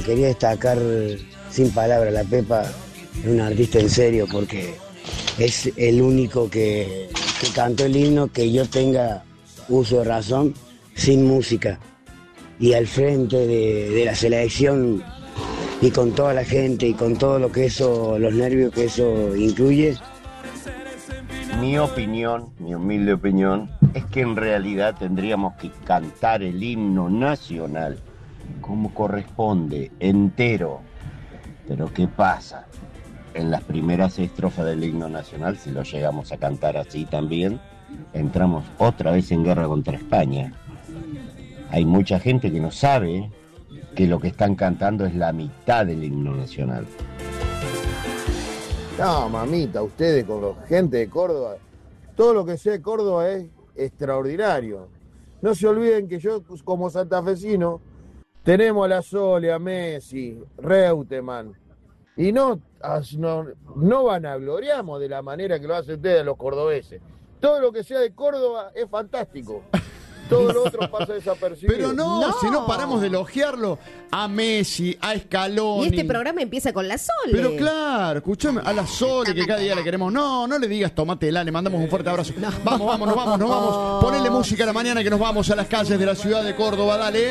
quería destacar sin palabras. La Pepa es un artista en serio porque es el único que cantó el himno que yo tenga uso de razón sin música. Y al frente de la selección y con toda la gente y con todo lo que eso, los nervios que eso incluye. Mi opinión, mi humilde opinión, es que en realidad tendríamos que cantar el himno nacional como corresponde, entero. Pero ¿qué pasa? En las primeras estrofas del himno nacional, si lo llegamos a cantar así también, entramos otra vez en guerra contra España. Hay mucha gente que no sabe que lo que están cantando es la mitad del himno nacional. No, mamita, ustedes con la gente de Córdoba, todo lo que sea de Córdoba es extraordinario. No se olviden que yo, como santafesino, tenemos a La Sole, a Messi, Reutemann, y no vanagloriamos de la manera que lo hacen ustedes los cordobeses. Todo lo que sea de Córdoba es fantástico. Todo lo otro pasa desapercibido. Pero no, si no paramos de elogiarlo a Messi, a Scaloni. Y este programa empieza con La Sole. Pero claro, escuchame, a La Sole, que cada día le queremos. No le digas tomátela, le mandamos un fuerte abrazo. Vamos, nos vamos. Ponele música a la mañana que nos vamos a las calles de la ciudad de Córdoba, dale.